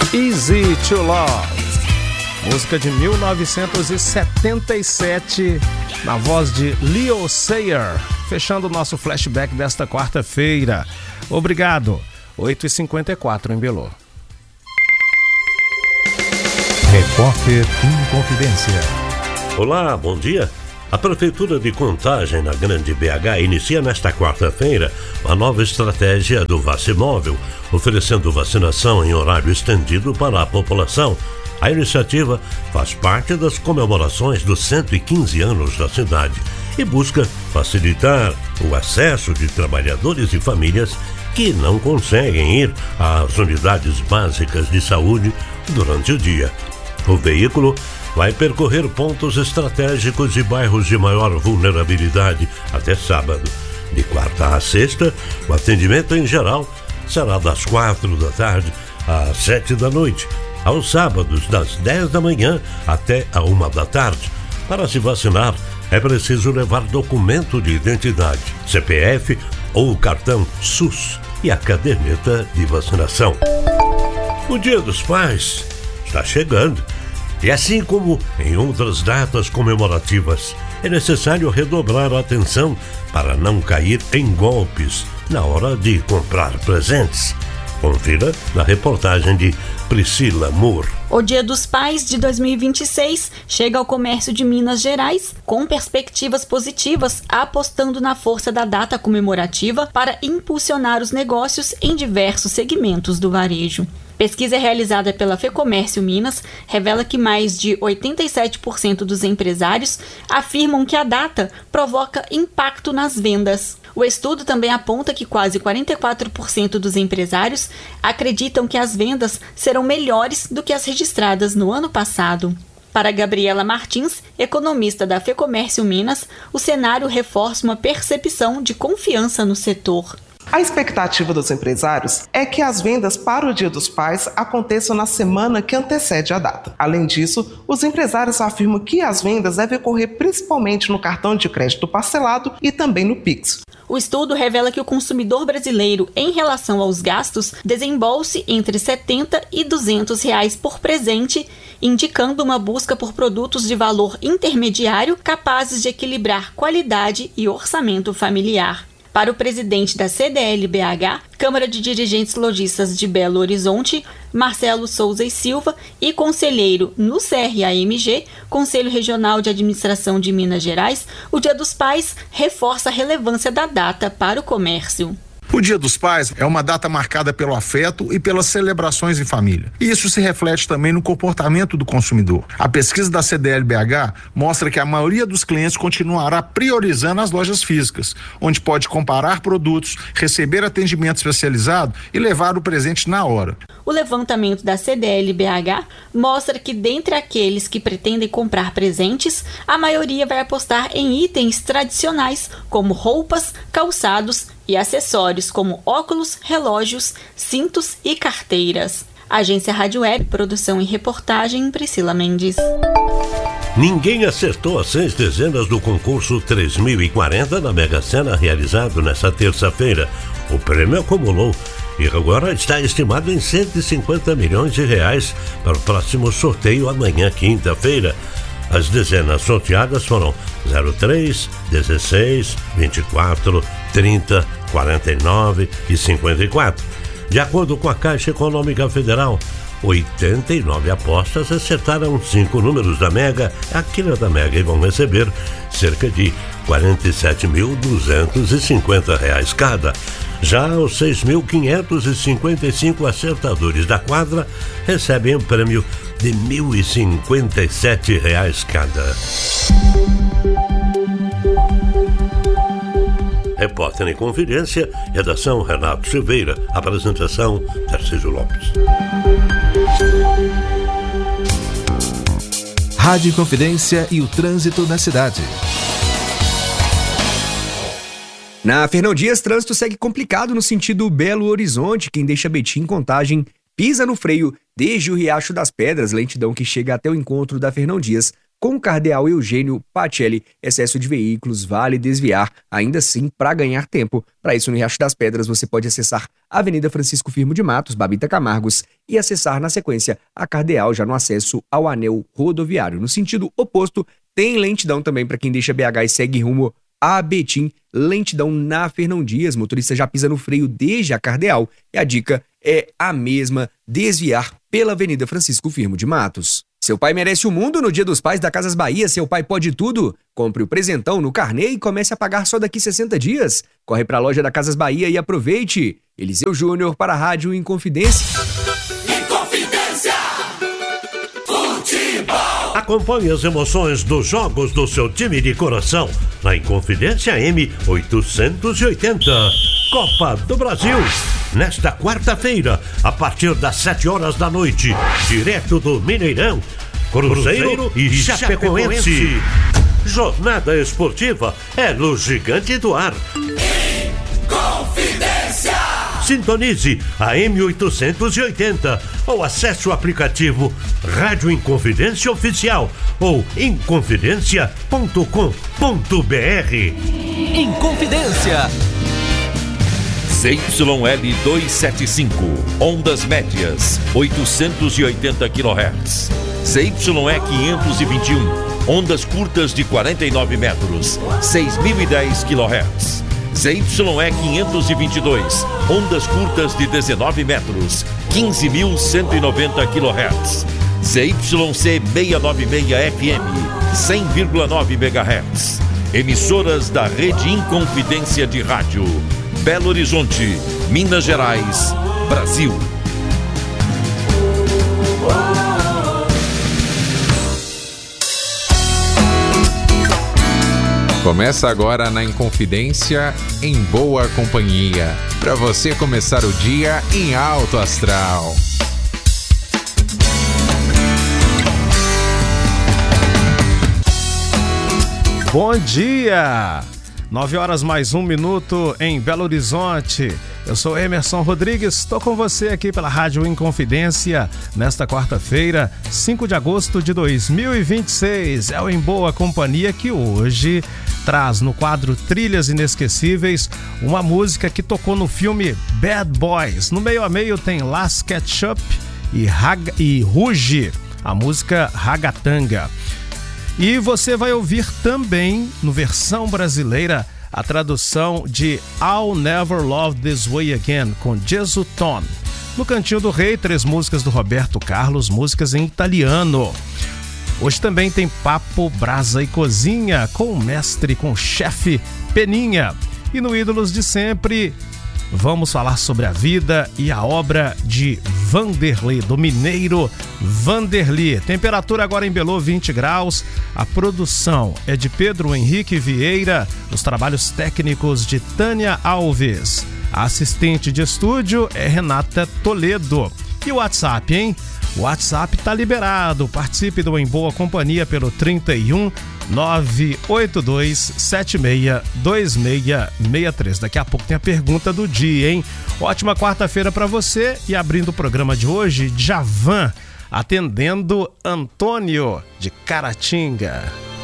Easy to Love, música de 1977, na voz de Leo Sayer, fechando o nosso flashback desta quarta-feira. Obrigado. 8h54 em Belo. Repórter em Confidência. Olá, bom dia. A Prefeitura de Contagem, na Grande BH, inicia nesta quarta-feira uma nova estratégia do Vacimóvel, oferecendo vacinação em horário estendido para a população. A iniciativa faz parte das comemorações dos 115 anos da cidade e busca facilitar o acesso de trabalhadores e famílias que não conseguem ir às unidades básicas de saúde durante o dia. O veículo vai percorrer pontos estratégicos e bairros de maior vulnerabilidade até sábado. De quarta a sexta, o atendimento em geral será das 4 da tarde às 7 da noite. Aos sábados, das 10 da manhã até a 1 da tarde. Para se vacinar, é preciso levar documento de identidade, CPF ou cartão SUS e a caderneta de vacinação. O Dia dos Pais está chegando. E assim como em outras datas comemorativas, é necessário redobrar a atenção para não cair em golpes na hora de comprar presentes. Confira na reportagem de Priscila Moore. O Dia dos Pais de 2026 chega ao comércio de Minas Gerais com perspectivas positivas, apostando na força da data comemorativa para impulsionar os negócios em diversos segmentos do varejo. Pesquisa realizada pela Fecomércio Minas revela que mais de 87% dos empresários afirmam que a data provoca impacto nas vendas. O estudo também aponta que quase 44% dos empresários acreditam que as vendas serão melhores do que as registradas no ano passado. Para Gabriela Martins, economista da Fecomércio Minas, o cenário reforça uma percepção de confiança no setor. A expectativa dos empresários é que as vendas para o Dia dos Pais aconteçam na semana que antecede a data. Além disso, os empresários afirmam que as vendas devem ocorrer principalmente no cartão de crédito parcelado e também no Pix. O estudo revela que o consumidor brasileiro, em relação aos gastos, desembolse entre R$70 e R$200 por presente, indicando uma busca por produtos de valor intermediário capazes de equilibrar qualidade e orçamento familiar. Para o presidente da CDL-BH, Câmara de Dirigentes Lojistas de Belo Horizonte, Marcelo Souza e Silva, e conselheiro no CRAMG, Conselho Regional de Administração de Minas Gerais, o Dia dos Pais reforça a relevância da data para o comércio. O Dia dos Pais é uma data marcada pelo afeto e pelas celebrações em família. E isso se reflete também no comportamento do consumidor. A pesquisa da CDL-BH mostra que a maioria dos clientes continuará priorizando as lojas físicas, onde pode comparar produtos, receber atendimento especializado e levar o presente na hora. O levantamento da CDL-BH mostra que, dentre aqueles que pretendem comprar presentes, a maioria vai apostar em itens tradicionais, como roupas, calçados e acessórios como óculos, relógios, cintos e carteiras. Agência Rádio Web, produção e reportagem, Priscila Mendes. Ninguém acertou as 6 dezenas do concurso 3040 da Mega Sena realizado nesta terça-feira. O prêmio acumulou e agora está estimado em R$150 milhões para o próximo sorteio amanhã, quinta-feira. As dezenas sorteadas foram 03, 16, 24, 30, 49 e 54. De acordo com a Caixa Econômica Federal, 89 apostas acertaram 5 números da Mega, aquela da Mega, e vão receber cerca de R$47.250 cada. Já os 6.555 acertadores da quadra recebem um prêmio de R$1.057 cada. Repórter em Confidência, redação Renato Silveira, apresentação Tarcísio Lopes. Rádio Confidência e o trânsito na cidade. Na Fernão Dias, trânsito segue complicado no sentido Belo Horizonte. Quem deixa Betim em Contagem pisa no freio desde o Riacho das Pedras, lentidão que chega até o encontro da Fernão Dias Com Cardeal Eugênio Pacelli, excesso de veículos, vale desviar, ainda assim, para ganhar tempo. Para isso, no Riacho das Pedras, você pode acessar a Avenida Francisco Firmo de Matos, Babita Camargos, e acessar na sequência a Cardeal, já no acesso ao anel rodoviário. No sentido oposto, tem lentidão também para quem deixa BH e segue rumo a Betim, lentidão na Fernão Dias. Motorista já pisa no freio desde a Cardeal, e a dica é a mesma, desviar pela Avenida Francisco Firmo de Matos. Seu pai merece o mundo. No Dia dos Pais da Casas Bahia, seu pai pode tudo. Compre o presentão no carnê e comece a pagar só daqui 60 dias. Corre para a loja da Casas Bahia e aproveite. Eliseu Júnior para a Rádio Inconfidência. Inconfidência! Futebol! Acompanhe as emoções dos jogos do seu time de coração na Inconfidência M880. Copa do Brasil. Nesta quarta-feira, a partir das 7 horas da noite, direto do Mineirão, Cruzeiro e Chapecoense. Jornada esportiva é no Gigante do Ar. Inconfidência! Sintonize a M880 ou acesse o aplicativo Rádio Inconfidência Oficial ou inconfidencia.com.br. Inconfidência. ZYL 275, ondas médias, 880 kHz. ZYE 521, ondas curtas de 49 metros, 6.010 kHz. ZYE 522, ondas curtas de 19 metros, 15.190 kHz. ZYC 696 FM, 100,9 MHz. Emissoras da Rede Inconfidência de Rádio. Belo Horizonte, Minas Gerais, Brasil. Começa agora na Inconfidência, em boa companhia, para você começar o dia em alto astral. Bom dia! 9 horas mais 1 minuto em Belo Horizonte. Eu sou Emerson Rodrigues, estou com você aqui pela Rádio Inconfidência nesta quarta-feira, 5 de agosto de 2026. É o Em Boa Companhia que hoje traz no quadro Trilhas Inesquecíveis uma música que tocou no filme Bad Boys. No meio a meio tem Las Ketchup e Ruge, a música Ragatanga. E você vai ouvir também, no versão brasileira, a tradução de I'll Never Love This Way Again, com Jesuton. No Cantinho do Rei, 3 músicas do Roberto Carlos, músicas em italiano. Hoje também tem Papo, Brasa e Cozinha, com o mestre, com o chefe Peninha. E no Ídolos de Sempre, vamos falar sobre a vida e a obra de Vanderlei, do mineiro Vanderlei. Temperatura agora em Belô, 20 graus. A produção é de Pedro Henrique Vieira, os trabalhos técnicos de Tânia Alves. A assistente de estúdio é Renata Toledo. E o WhatsApp, hein? O WhatsApp tá liberado. Participe do Em Boa Companhia pelo 31 982 76 2663. Daqui a pouco tem a pergunta do dia, hein? Ótima quarta-feira para você. E abrindo o programa de hoje, Djavan, atendendo Antônio de Caratinga.